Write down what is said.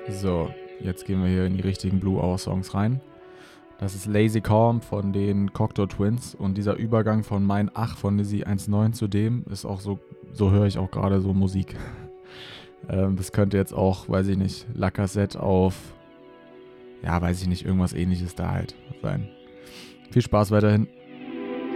So, jetzt gehen wir hier in die richtigen Blue Hour Songs rein. Das ist Lazy Calm von den Cocteau Twins und dieser Übergang von Mein Ach von Lizzy 1.9 zu dem ist auch so höre ich auch gerade so Musik. Das könnte jetzt auch, weiß ich nicht, Lacazette auf, ja, weiß ich nicht, irgendwas ähnliches da halt sein. Viel Spaß weiterhin.